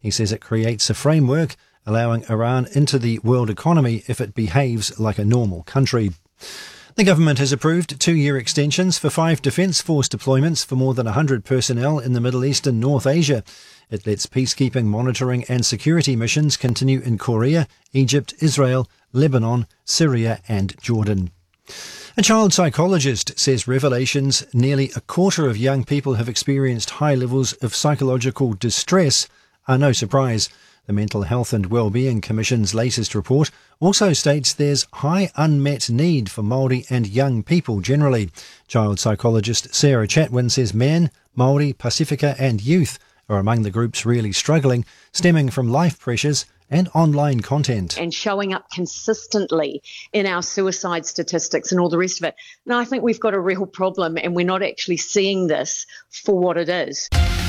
He says it creates a framework allowing Iran into the world economy if it behaves like a normal country. The government has approved 2-year extensions for 5 Defence Force deployments for more than 100 personnel in the Middle East and North Asia. It lets peacekeeping, monitoring and security missions continue in Korea, Egypt, Israel, Lebanon, Syria and Jordan. A child psychologist says revelations nearly a quarter of young people have experienced high levels of psychological distress are no surprise. The Mental Health and Wellbeing Commission's latest report also states there's high unmet need for Māori and young people generally. Child psychologist Sarah Chatwin says men, Māori, Pasifika and youth are among the groups really struggling, stemming from life pressures and online content. And showing up consistently in our suicide statistics and all the rest of it. Now, I think we've got a real problem and we're not actually seeing this for what it is.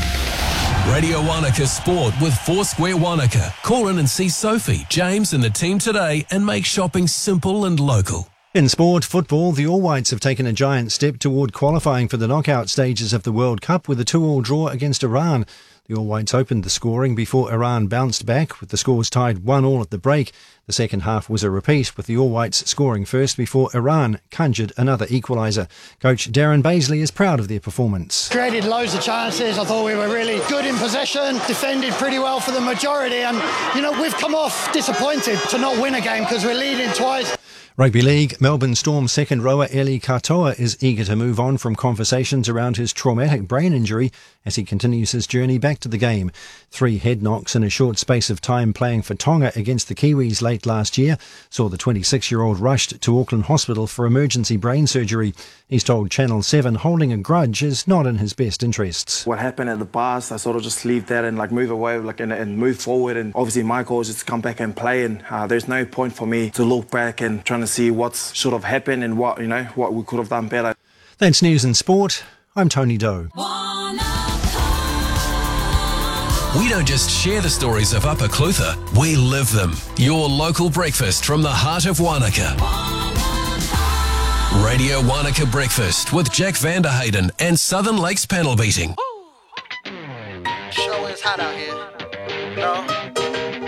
Radio Wanaka Sport with Foursquare Wanaka. Call in and see Sophie, James and the team today and make shopping simple and local. In sport, football, the All Whites have taken a giant step toward qualifying for the knockout stages of the World Cup with a 2-2 draw against Iran. The All Whites opened the scoring before Iran bounced back, with the scores tied 1-1 at the break. The second half was a repeat, with the All Whites scoring first before Iran conjured another equaliser. Coach Darren Baisley is proud of their performance. Created loads of chances. I thought we were really good in possession, defended pretty well for the majority, and, we've come off disappointed to not win a game because we're leading twice. Rugby League, Melbourne Storm second rower Eli Katoa is eager to move on from conversations around his traumatic brain injury as he continues his journey back to the game. 3 head knocks in a short space of time playing for Tonga against the Kiwis late last year saw the 26-year-old rushed to Auckland Hospital for emergency brain surgery. He's told Channel 7 holding a grudge is not in his best interests. What happened at the past, I sort of just leave that and move away and move forward. And obviously my goal is just to come back and play, and there's no point for me to look back and trying to see what's sort of happened and what we could have done better. That's news and sport. I'm Tony Doe. We don't just share the stories of Upper Clutha, we live them. Your local breakfast from the heart of Wanaka. Radio Wanaka Breakfast with Jack Vanderhayden and Southern Lakes Panel Beating. Sure is hot out here.